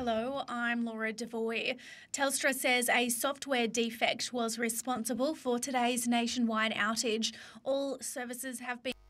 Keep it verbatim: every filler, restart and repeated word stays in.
Hello, I'm Laura Devoy. Telstra says a software defect was responsible for today's nationwide outage. All services have been